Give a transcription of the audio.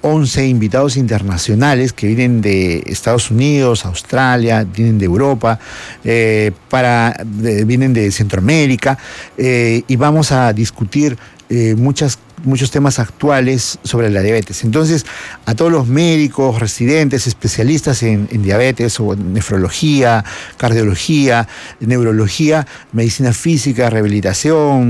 11 invitados internacionales que vienen de Estados Unidos, Australia, vienen de Europa, vienen de Centroamérica, y vamos a discutir muchos temas actuales sobre la diabetes. Entonces, a todos los médicos, residentes, especialistas en diabetes o en nefrología, cardiología, neurología, medicina física, rehabilitación,